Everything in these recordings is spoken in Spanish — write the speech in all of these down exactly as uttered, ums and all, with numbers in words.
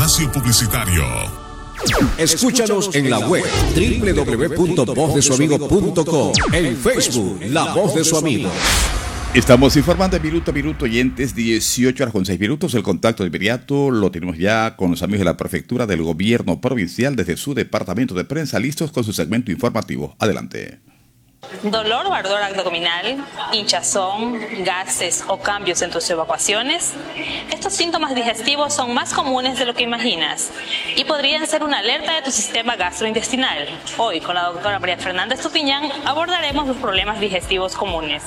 espacio publicitario. Escúchanos en la web doble u doble u doble u punto voz de su amigo punto com, en Facebook La Voz de su Amigo. Estamos informando en minuto a minuto, oyentes, dieciocho horas con seis minutos. El contacto de inmediato lo tenemos ya con los amigos de la Prefectura del Gobierno Provincial desde su departamento de prensa, listos con su segmento informativo. Adelante. Dolor o ardor abdominal, hinchazón, gases o cambios en tus evacuaciones. Estos síntomas digestivos son más comunes de lo que imaginas y podrían ser una alerta de tu sistema gastrointestinal. Hoy, con la doctora María Fernanda Estupiñán, abordaremos los problemas digestivos comunes.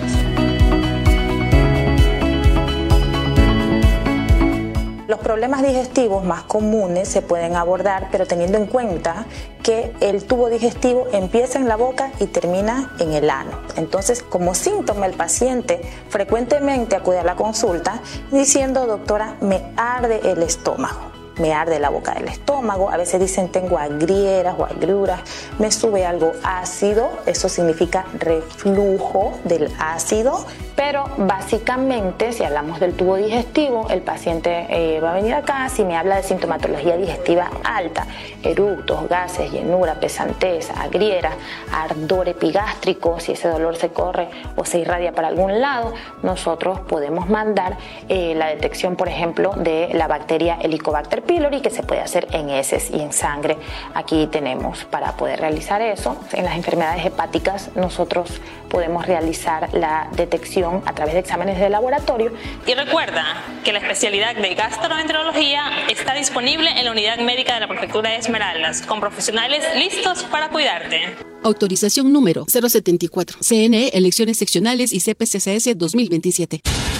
Los problemas digestivos más comunes se pueden abordar, pero teniendo en cuenta que el tubo digestivo empieza en la boca y termina en el ano. Entonces, como síntoma, el paciente frecuentemente acude a la consulta diciendo: doctora, me arde el estómago, me arde la boca del estómago, a veces dicen tengo agrieras o agruras, me sube algo ácido, eso significa reflujo del ácido. Pero básicamente, si hablamos del tubo digestivo, el paciente eh, va a venir acá si me habla de sintomatología digestiva alta, eructos, gases, llenura, pesantez, agrieras, ardor epigástrico. Si ese dolor se corre o se irradia para algún lado, nosotros podemos mandar eh, la detección, por ejemplo, de la bacteria Helicobacter pylori, que se puede hacer en heces y en sangre. Aquí tenemos para poder realizar eso. En las enfermedades hepáticas nosotros podemos realizar la detección a través de exámenes de laboratorio. Y recuerda que la especialidad de gastroenterología está disponible en la unidad médica de la Prefectura de Esmeraldas, con profesionales listos para cuidarte. Autorización número cero setenta y cuatro. C N E, Elecciones Seccionales y C P C C S dos mil veintisiete.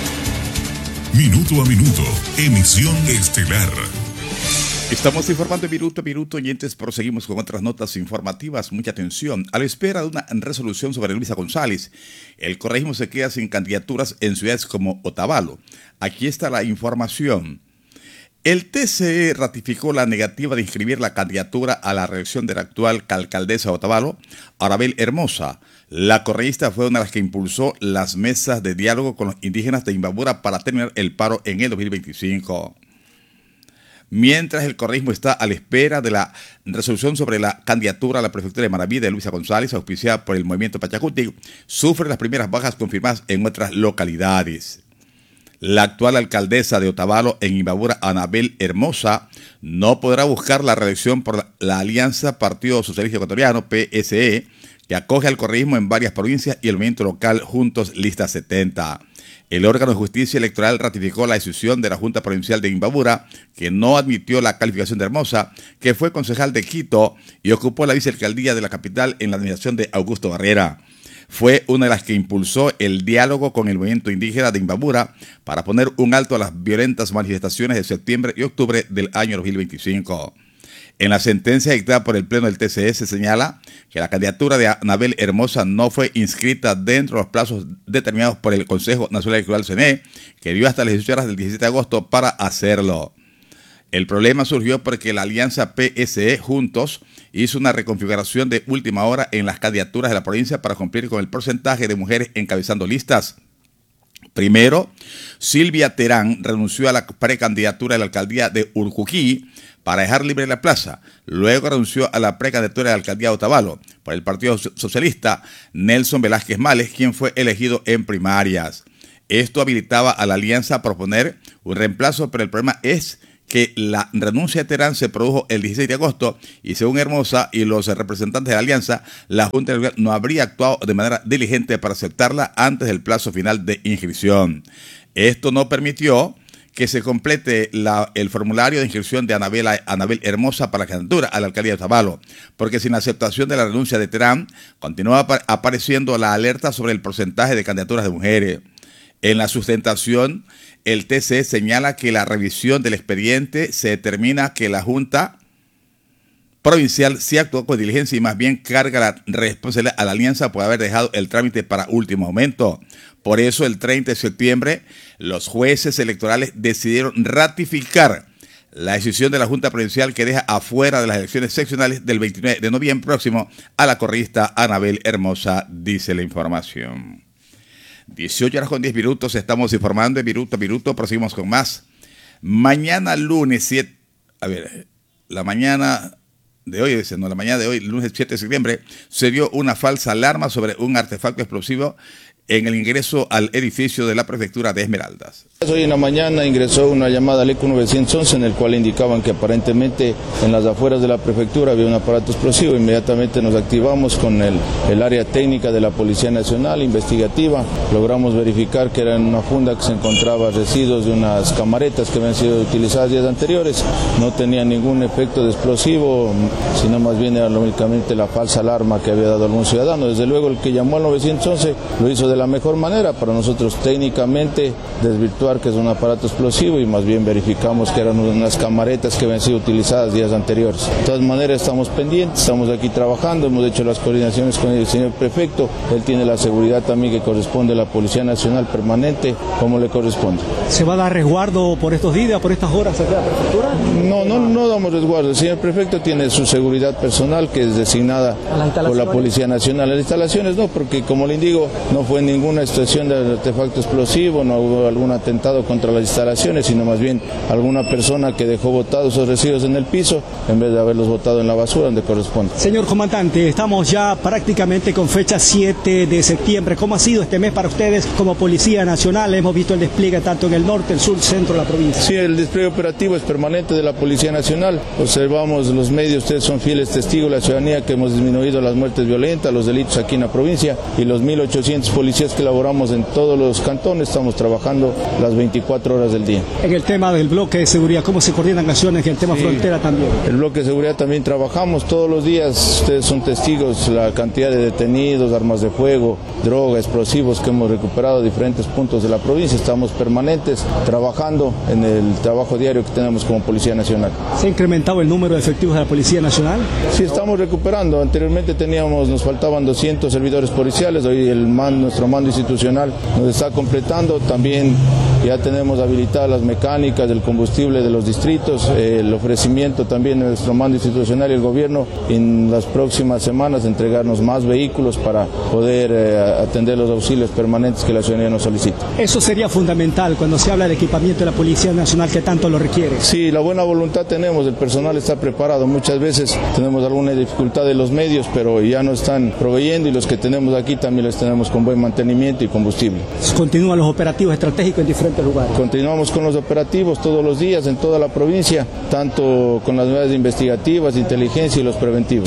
Minuto a minuto, emisión estelar. Estamos informando minuto a minuto, oyentes. Proseguimos con otras notas informativas. Mucha atención. A la espera de una resolución sobre Luisa González, el correísmo se queda sin candidaturas en ciudades como Otavalo. Aquí está la información. El T C E ratificó la negativa de inscribir la candidatura a la reelección de la actual alcaldesa de Otavalo, Arabel Hermosa. La correísta fue una de las que impulsó las mesas de diálogo con los indígenas de Imbabura para terminar el paro en el dos mil veinticinco. Mientras el correísmo está a la espera de la resolución sobre la candidatura a la prefectura de Manabí de Luisa González, auspiciada por el movimiento Pachacuti, sufre las primeras bajas confirmadas en otras localidades. La actual alcaldesa de Otavalo en Imbabura, Anabel Hermosa, no podrá buscar la reelección por la Alianza Partido Socialista Ecuatoriano, P S E, que acoge al correísmo en varias provincias, y el movimiento local Juntos Lista setenta. El órgano de justicia electoral ratificó la decisión de la Junta Provincial de Imbabura, que no admitió la calificación de Hermosa, que fue concejal de Quito y ocupó la vicealcaldía de la capital en la administración de Augusto Barrera. Fue una de las que impulsó el diálogo con el movimiento indígena de Imbabura para poner un alto a las violentas manifestaciones de septiembre y octubre del año dos mil veinticinco. En la sentencia dictada por el Pleno del T C E se señala que la candidatura de Anabel Hermosa no fue inscrita dentro de los plazos determinados por el Consejo Nacional Electoral C N E, que dio hasta las dieciocho horas del diecisiete de agosto para hacerlo. El problema surgió porque la alianza P S E Juntos hizo una reconfiguración de última hora en las candidaturas de la provincia para cumplir con el porcentaje de mujeres encabezando listas. Primero, Silvia Terán renunció a la precandidatura de la alcaldía de Urcuquí para dejar libre la plaza. Luego renunció a la precandidatura de la alcaldía de Otavalo por el Partido Socialista Nelson Velázquez Males, quien fue elegido en primarias. Esto habilitaba a la alianza a proponer un reemplazo, pero el problema es que la renuncia de Terán se produjo el dieciséis de agosto y, según Hermosa y los representantes de la alianza, la Junta Electoral no habría actuado de manera diligente para aceptarla antes del plazo final de inscripción. Esto no permitió que se complete la, el formulario de inscripción de Anabel, Anabel Hermosa para la candidatura a la alcaldía de Otavalo, porque sin la aceptación de la renuncia de Terán, continúa apareciendo la alerta sobre el porcentaje de candidaturas de mujeres. En la sustentación, el T C E señala que la revisión del expediente se determina que la Junta Provincial sí actuó con diligencia y más bien carga la responsabilidad a la alianza por haber dejado el trámite para último momento. Por eso, el treinta de septiembre, los jueces electorales decidieron ratificar la decisión de la Junta Provincial que deja afuera de las elecciones seccionales del veintinueve de noviembre próximo a la correísta Anabel Hermosa, dice la información. dieciocho horas con diez minutos, estamos informando de minuto a minuto, proseguimos con más. Mañana lunes siete, a ver, la mañana de hoy, no, la mañana de hoy, lunes siete de septiembre, se dio una falsa alarma sobre un artefacto explosivo en el ingreso al edificio de la prefectura de Esmeraldas. Hoy en la mañana ingresó una llamada al E C U nueve once en el cual indicaban que aparentemente en las afueras de la prefectura había un aparato explosivo. Inmediatamente nos activamos con el, el área técnica de la Policía Nacional investigativa. Logramos verificar que era en una funda que se encontraba residuos de unas camaretas que habían sido utilizadas días anteriores. No tenía ningún efecto de explosivo, sino más bien era únicamente la falsa alarma que había dado algún ciudadano. Desde luego el que llamó al nueve once lo hizo de la mejor manera para nosotros técnicamente desvirtuar que es un aparato explosivo y más bien verificamos que eran unas camaretas que habían sido utilizadas días anteriores. De todas maneras estamos pendientes, estamos aquí trabajando, hemos hecho las coordinaciones con el señor prefecto, él tiene la seguridad también que corresponde a la Policía Nacional permanente como le corresponde. ¿Se va a dar resguardo por estos días, por estas horas aquí a la prefectura? No, no, no damos resguardo, el señor prefecto tiene su seguridad personal que es designada por la Policía Nacional. Las instalaciones no, porque como le digo, no fue ninguna situación de artefacto explosivo, no hubo algún atentado contra las instalaciones, sino más bien alguna persona que dejó botados esos residuos en el piso en vez de haberlos botado en la basura donde corresponde. Señor comandante, estamos ya prácticamente con fecha siete de septiembre. ¿Cómo ha sido este mes para ustedes como Policía Nacional? Hemos visto el despliegue tanto en el norte, el sur, centro de la provincia. Sí, el despliegue operativo es permanente de la Policía Nacional. Observamos los medios, ustedes son fieles testigos, la ciudadanía, que hemos disminuido las muertes violentas, los delitos aquí en la provincia, y los mil ochocientos policías que laboramos en todos los cantones, estamos trabajando las veinticuatro horas del día. En el tema del bloque de seguridad, ¿cómo se coordinan acciones? Y el tema sí, frontera también. El bloque de seguridad también trabajamos todos los días, ustedes son testigos, la cantidad de detenidos, armas de fuego, droga, explosivos que hemos recuperado de diferentes puntos de la provincia. Estamos permanentes trabajando en el trabajo diario que tenemos como Policía Nacional. ¿Se ha incrementado el número de efectivos de la Policía Nacional? Sí, estamos recuperando. Anteriormente teníamos, nos faltaban doscientos servidores policiales, hoy el man, nuestro mando institucional nos está completando. También ya tenemos habilitadas las mecánicas, el combustible de los distritos, eh, el ofrecimiento también de nuestro mando institucional y el gobierno en las próximas semanas entregarnos más vehículos para poder eh, atender los auxilios permanentes que la ciudadanía nos solicita. Eso sería fundamental cuando se habla de equipamiento de la Policía Nacional que tanto lo requiere. Sí, la buena voluntad tenemos, el personal está preparado. Muchas veces tenemos alguna dificultad de los medios, pero ya nos están proveyendo y los que tenemos aquí también los tenemos con buen mantenimiento y combustible. Continúan los operativos estratégicos en diferentes lugares. Continuamos con los operativos todos los días en toda la provincia, tanto con las unidades investigativas, de inteligencia y los preventivos.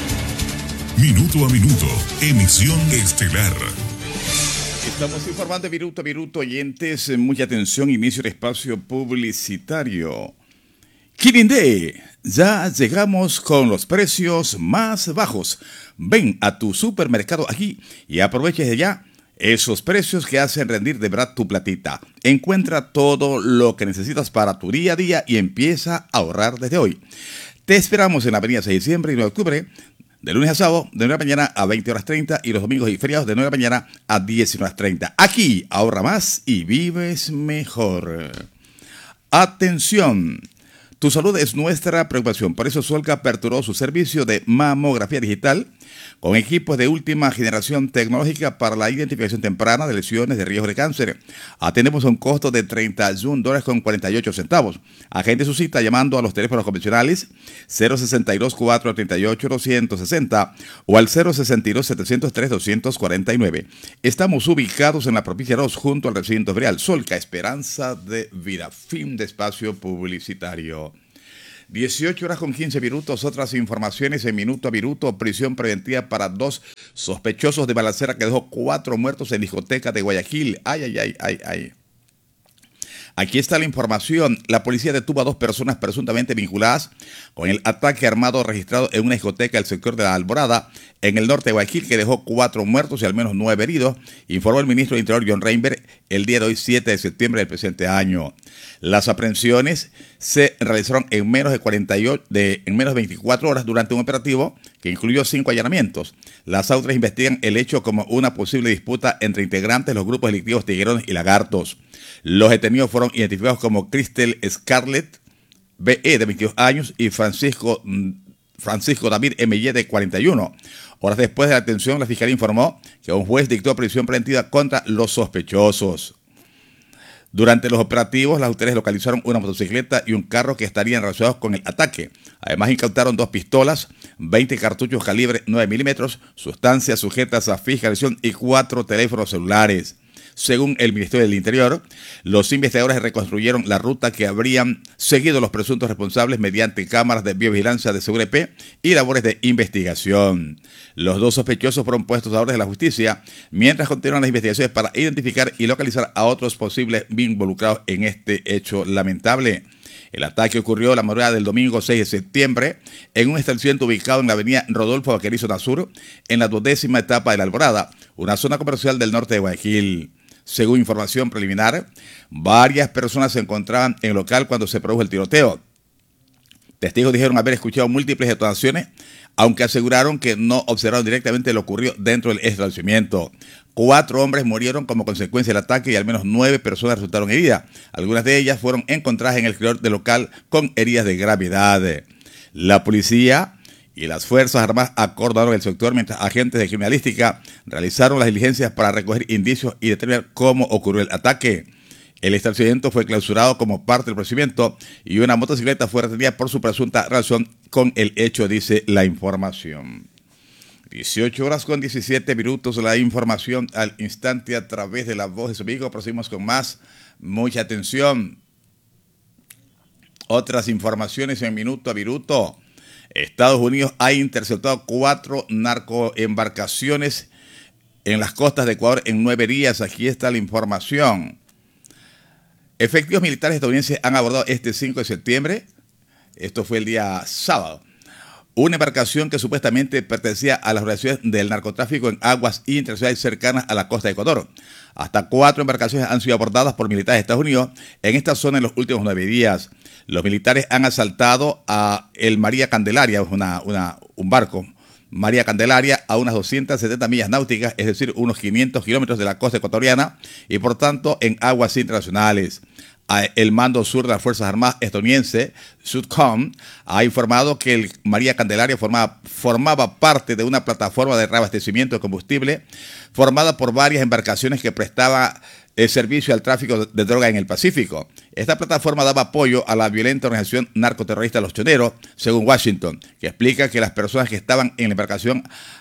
Minuto a minuto, emisión estelar. Estamos informando minuto a minuto, oyentes, mucha atención, inicio del espacio publicitario. Quirindé, ya llegamos con los precios más bajos. Ven a tu supermercado aquí y aproveches de ya esos precios que hacen rendir de verdad tu platita. Encuentra todo lo que necesitas para tu día a día y empieza a ahorrar desde hoy. Te esperamos en la avenida seis de diciembre y nueve de octubre, de lunes a sábado, de nueve de la mañana a veinte horas treinta y los domingos y feriados de nueve de la mañana a diecinueve horas treinta. Aquí, ahorra más y vives mejor. Atención. Tu salud es nuestra preocupación, por eso Solca aperturó su servicio de mamografía digital con equipos de última generación tecnológica para la identificación temprana de lesiones de riesgo de cáncer. Atendemos a un costo de treinta y un dólares con cuarenta y ocho centavos. Agende su cita llamando a los teléfonos convencionales cero sesenta y dos, cuatrocientos treinta y ocho, doscientos sesenta o al cero sesenta y dos, setecientos tres, doscientos cuarenta y nueve. Estamos ubicados en la provincia dos junto al recinto ferial Solca, Esperanza de Vida. Fin de espacio publicitario. dieciocho horas con quince minutos, otras informaciones en minuto a minuto. Prisión preventiva para dos sospechosos de balacera que dejó cuatro muertos en discoteca de Guayaquil. Ay, ay, ay, ay, ay. Aquí está la información. La policía detuvo a dos personas presuntamente vinculadas con el ataque armado registrado en una discoteca del sector de la Alborada, en el norte de Guayaquil, que dejó cuatro muertos y al menos nueve heridos, informó el ministro del Interior, John Reinberg, el día de hoy, siete de septiembre del presente año. Las aprehensiones se realizaron en menos de, cuarenta y ocho, de, en menos de veinticuatro horas durante un operativo que incluyó cinco allanamientos. Las autoridades investigan el hecho como una posible disputa entre integrantes de los grupos delictivos Tiguerones y Lagartos. Los detenidos fueron identificados como Cristel Scarlett, B E de veintidós años, y Francisco, Francisco David M Y de cuarenta y uno. Horas después de la detención, la Fiscalía informó que un juez dictó prisión preventiva contra los sospechosos. Durante los operativos, las autoridades localizaron una motocicleta y un carro que estarían relacionados con el ataque. Además, incautaron dos pistolas, veinte cartuchos calibre nueve milímetros, sustancias sujetas a fiscalización y cuatro teléfonos celulares. Según el Ministerio del Interior, los investigadores reconstruyeron la ruta que habrían seguido los presuntos responsables mediante cámaras de biovigilancia de Segurepe y labores de investigación. Los dos sospechosos fueron puestos a orden de la justicia, mientras continúan las investigaciones para identificar y localizar a otros posibles involucrados en este hecho lamentable. El ataque ocurrió la madrugada del domingo seis de septiembre en un establecimiento ubicado en la avenida Rodolfo Vaquerizo Sur, en la duodécima etapa de La Alborada, una zona comercial del norte de Guayaquil. Según información preliminar, varias personas se encontraban en el local cuando se produjo el tiroteo. Testigos dijeron haber escuchado múltiples detonaciones, aunque aseguraron que no observaron directamente lo ocurrido dentro del establecimiento. Cuatro hombres murieron como consecuencia del ataque y al menos nueve personas resultaron heridas. Algunas de ellas fueron encontradas en el exterior del local con heridas de gravedad. La policía y las Fuerzas Armadas acordaron el sector mientras agentes de criminalística realizaron las diligencias para recoger indicios y determinar cómo ocurrió el ataque. El establecimiento fue clausurado como parte del procedimiento y una motocicleta fue retenida por su presunta relación con el hecho, dice la información. dieciocho horas con diecisiete minutos, la información al instante a través de la voz de su amigo. Proseguimos con más. Mucha atención. Otras informaciones en minuto a minuto. Estados Unidos ha interceptado cuatro narcoembarcaciones en las costas de Ecuador en nueve días. Aquí está la información. Efectivos militares estadounidenses han abordado este cinco de septiembre, esto fue el día sábado, una embarcación que supuestamente pertenecía a las organizaciones del narcotráfico en aguas internacionales cercanas a la costa de Ecuador. Hasta cuatro embarcaciones han sido abordadas por militares de Estados Unidos en esta zona en los últimos nueve días. Los militares han asaltado a el María Candelaria, una, una, un barco, María Candelaria, a unas doscientas setenta millas náuticas, es decir, unos quinientos kilómetros de la costa ecuatoriana y por tanto en aguas internacionales. El Mando Sur de las Fuerzas Armadas estadounidense, SUDCOM, ha informado que el María Candelaria formaba, formaba parte de una plataforma de reabastecimiento de combustible formada por varias embarcaciones que prestaban el servicio al tráfico de droga en el Pacífico. Esta plataforma daba apoyo a la violenta organización narcoterrorista Los Choneros, según Washington, que explica que las personas que estaban en la embarcación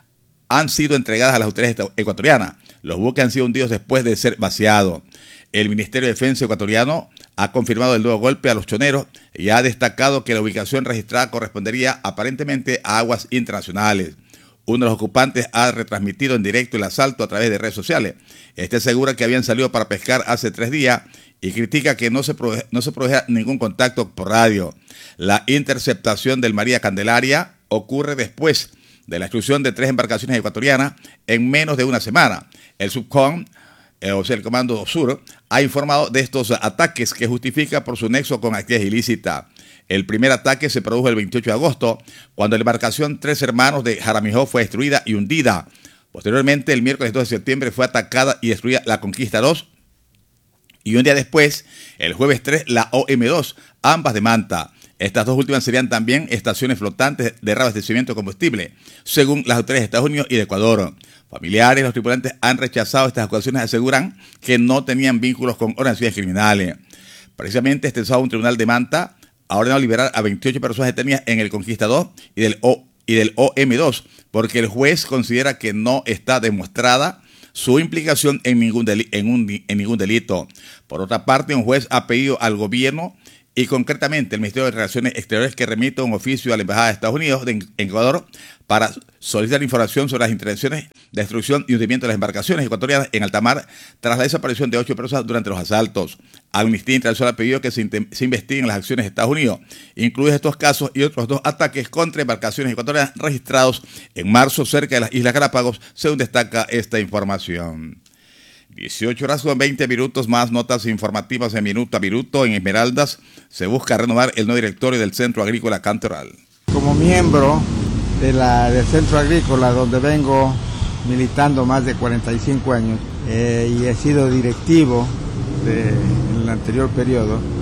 han sido entregadas a las autoridades ecuatorianas. Los buques han sido hundidos después de ser vaciados. El Ministerio de Defensa ecuatoriano ha confirmado el nuevo golpe a los choneros y ha destacado que la ubicación registrada correspondería aparentemente a aguas internacionales. Uno de los ocupantes ha retransmitido en directo el asalto a través de redes sociales. Este asegura que habían salido para pescar hace tres días y critica que no se, prove- no se produjera ningún contacto por radio. La interceptación del María Candelaria ocurre después de la exclusión de tres embarcaciones ecuatorianas en menos de una semana. El SUDCOM, eh, o sea, el Comando Sur, ha informado de estos ataques que justifica por su nexo con actividades ilícitas. El primer ataque se produjo el veintiocho de agosto, cuando la embarcación Tres Hermanos de Jaramillo fue destruida y hundida. Posteriormente, el miércoles dos de septiembre fue atacada y destruida la Conquista dos. Y un día después, el jueves tres, la O M dos, ambas de Manta. Estas dos últimas serían también estaciones flotantes de reabastecimiento de combustible, según las autoridades de Estados Unidos y de Ecuador. Familiares de los tripulantes han rechazado estas acusaciones y aseguran que no tenían vínculos con organizaciones criminales. Precisamente este sábado un tribunal de Manta ha ordenado liberar a veintiocho personas detenidas en el Conquista dos y del, o, y del O M dos, porque el juez considera que no está demostrada su implicación en ningún, deli- en, un, en ningún delito. Por otra parte, un juez ha pedido al gobierno y concretamente el Ministerio de Relaciones Exteriores que remita un oficio a la Embajada de Estados Unidos de, en Ecuador para solicitar información sobre las intervenciones, destrucción y hundimiento de las embarcaciones ecuatorianas en alta mar tras la desaparición de ocho personas durante los asaltos. Amnistía Internacional ha pedido que se, se investiguen las acciones de Estados Unidos, incluidos estos casos y otros dos ataques contra embarcaciones ecuatorianas registrados en marzo cerca de las Islas Galápagos, según destaca esta información. dieciocho horas con veinte minutos, más notas informativas en minuto a minuto. En Esmeraldas se busca renovar el nuevo directorio del Centro Agrícola Cantoral. Como miembro de la, del Centro Agrícola, donde vengo militando más de cuarenta y cinco años eh, y he sido directivo de, en el anterior periodo,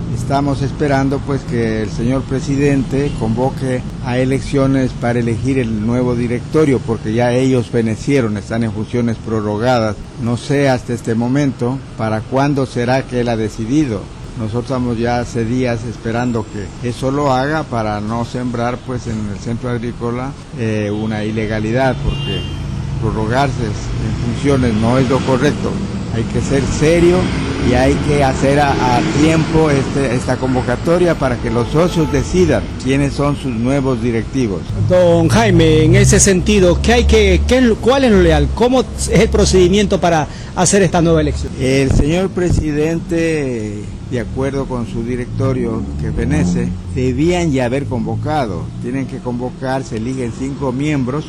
Estamos esperando pues que el señor presidente convoque a elecciones para elegir el nuevo directorio, porque ya ellos fenecieron, están en funciones prorrogadas. No sé hasta este momento para cuándo será que él ha decidido. Nosotros estamos ya hace días esperando que eso lo haga para no sembrar pues en el centro agrícola eh, una ilegalidad, porque prorrogarse en funciones no es lo correcto. Hay que ser serio y hay que hacer a, a tiempo este, esta convocatoria para que los socios decidan quiénes son sus nuevos directivos. Don Jaime, en ese sentido, ¿qué hay que, qué, ¿cuál es lo leal? ¿Cómo es el procedimiento para hacer esta nueva elección? El señor presidente, de acuerdo con su directorio que fenece, debían ya haber convocado. Tienen que convocar, se eligen cinco miembros,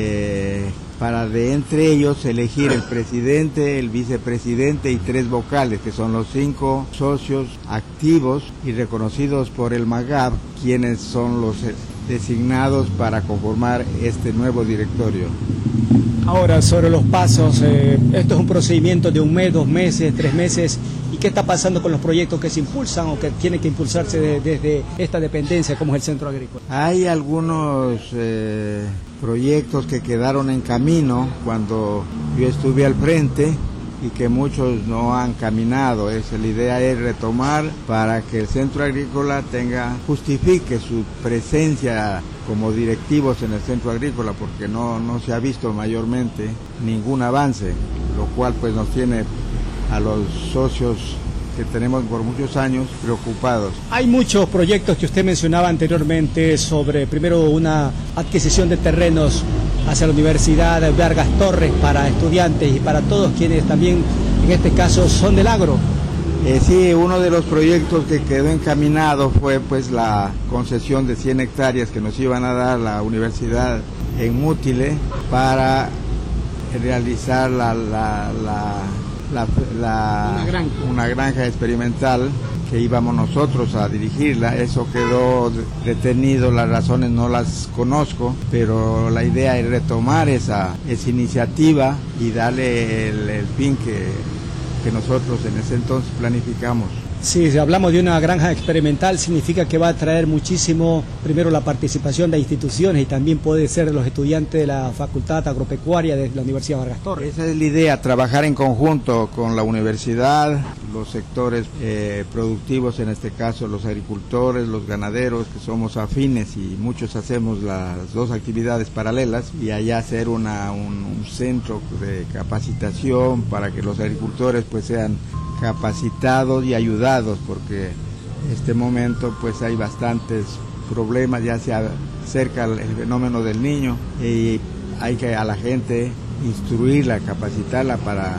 eh, para de entre ellos elegir el presidente, el vicepresidente y tres vocales, que son los cinco socios activos y reconocidos por el MAGAB, quienes son los designados para conformar este nuevo directorio. Ahora, sobre los pasos, eh, esto es un procedimiento de un mes, dos meses, tres meses. ¿Y qué está pasando con los proyectos que se impulsan o que tienen que impulsarse de, desde esta dependencia como es el Centro Agrícola? Hay algunos eh, proyectos que quedaron en camino cuando yo estuve al frente y que muchos no han caminado. Es, la idea es retomar para que el Centro Agrícola tenga, justifique su presencia como directivos en el Centro Agrícola, porque no, no se ha visto mayormente ningún avance, lo cual pues nos tiene a los socios que tenemos por muchos años preocupados. Hay muchos proyectos que usted mencionaba anteriormente sobre, primero, una adquisición de terrenos hacia la Universidad de Vargas Torres para estudiantes y para todos quienes también en este caso son del agro. Eh, sí, uno de los proyectos que quedó encaminado fue pues la concesión de cien hectáreas que nos iban a dar la universidad en Mútile para realizar la, la, la La, la, una, granja. una granja experimental que íbamos nosotros a dirigirla. Eso quedó detenido, las razones no las conozco, pero la idea es retomar esa, esa iniciativa y darle el, el fin que, que nosotros en ese entonces planificamos. Sí, si hablamos de una granja experimental, significa que va a traer muchísimo, primero la participación de instituciones y también puede ser de los estudiantes de la Facultad Agropecuaria de la Universidad Vargas Torres. Esa es la idea, trabajar en conjunto con la universidad, los sectores eh, productivos, en este caso los agricultores, los ganaderos, que somos afines y muchos hacemos las dos actividades paralelas, y allá hacer una, un, un centro de capacitación para que los agricultores pues sean capacitados y ayudados, porque en este momento pues hay bastantes problemas, ya se acerca el fenómeno del niño y hay que a la gente instruirla, capacitarla para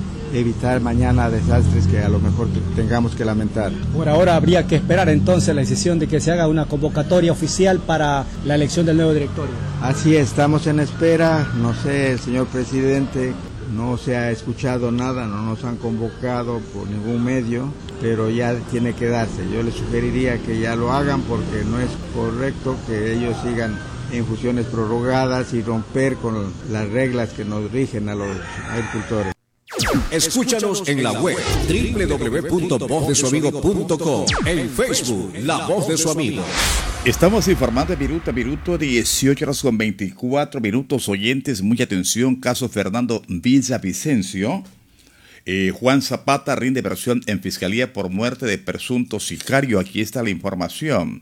evitar mañana desastres que a lo mejor tengamos que lamentar. Por ahora habría que esperar entonces la decisión de que se haga una convocatoria oficial para la elección del nuevo directorio. Así es, estamos en espera, no sé, el señor presidente, no se ha escuchado nada, no nos han convocado por ningún medio, pero ya tiene que darse. Yo les sugeriría que ya lo hagan, porque no es correcto que ellos sigan en funciones prorrogadas y romper con las reglas que nos rigen a los agricultores. Escúchanos en la web doble u doble u doble u punto voz de su amigo punto com, en Facebook La Voz de su Amigo. Estamos informando de minuto a minuto, dieciocho horas con veinticuatro minutos. Oyentes, mucha atención. Caso Fernando Villavicencio. Eh, Juan Zapata rinde versión en fiscalía por muerte de presunto sicario. Aquí está la información.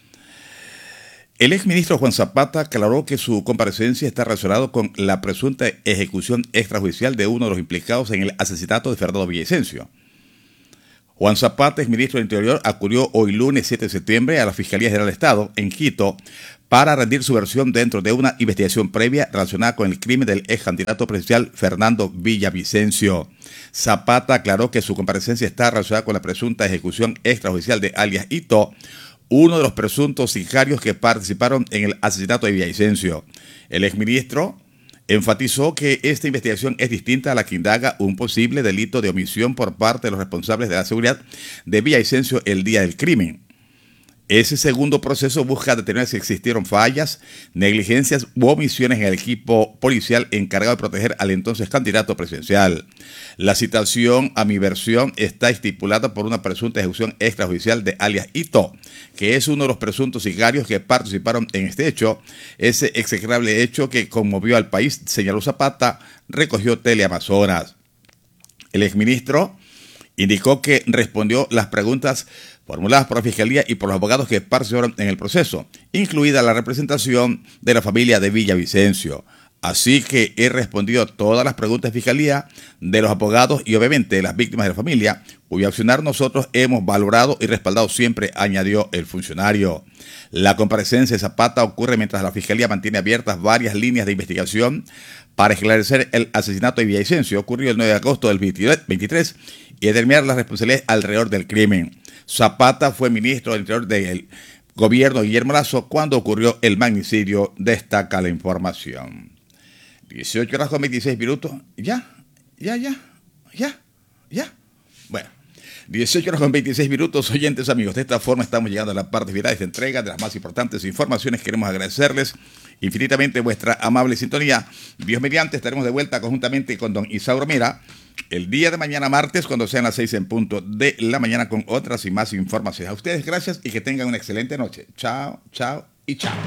El exministro Juan Zapata aclaró que su comparecencia está relacionada con la presunta ejecución extrajudicial de uno de los implicados en el asesinato de Fernando Villavicencio. Juan Zapata, exministro del Interior, acudió hoy lunes siete de septiembre a la Fiscalía General de Estado en Quito para rendir su versión dentro de una investigación previa relacionada con el crimen del ex candidato presidencial Fernando Villavicencio. Zapata aclaró que su comparecencia está relacionada con la presunta ejecución extrajudicial de alias Ito, uno de los presuntos sicarios que participaron en el asesinato de Villavicencio. El exministro enfatizó que esta investigación es distinta a la que indaga un posible delito de omisión por parte de los responsables de la seguridad de Villavicencio el día del crimen. Ese segundo proceso busca determinar si existieron fallas, negligencias u omisiones en el equipo policial encargado de proteger al entonces candidato presidencial. La citación a mi versión está estipulada por una presunta ejecución extrajudicial de alias Ito, que es uno de los presuntos sicarios que participaron en este hecho. Ese execrable hecho que conmovió al país, señaló Zapata, recogió Teleamazonas. El exministro indicó que respondió las preguntas formuladas por la Fiscalía y por los abogados que participaron en el proceso, incluida la representación de la familia de Villavicencio. Así que he respondido todas las preguntas de Fiscalía, de los abogados y obviamente de las víctimas de la familia, cuyo accionar nosotros hemos valorado y respaldado siempre, añadió el funcionario. La comparecencia de Zapata ocurre mientras la Fiscalía mantiene abiertas varias líneas de investigación para esclarecer el asesinato de Villavicencio, ocurrido el nueve de agosto del veintitrés, y determinar las responsabilidades alrededor del crimen. Zapata fue ministro del Interior del gobierno de Guillermo Lasso cuando ocurrió el magnicidio, destaca la información. dieciocho horas con veintiséis minutos. Ya, ya, ya, ya, ya. Bueno, dieciocho horas con veintiséis minutos, oyentes amigos. De esta forma estamos llegando a la parte final de esta entrega de las más importantes informaciones. Queremos agradecerles infinitamente vuestra amable sintonía. Dios mediante, estaremos de vuelta conjuntamente con don Isauro Mera el día de mañana martes, cuando sean las seis en punto de la mañana, con otras y más informaciones. A ustedes gracias y que tengan una excelente noche. Chao, chao y chao.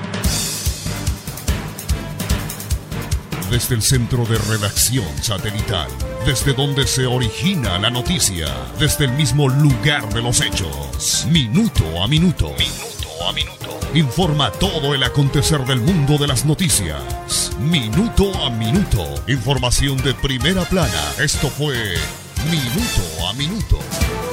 Desde el centro de redacción satelital, desde donde se origina la noticia, desde el mismo lugar de los hechos, minuto a minuto, minuto a minuto, informa todo el acontecer del mundo de las noticias, minuto a minuto, información de primera plana. Esto fue Minuto a Minuto.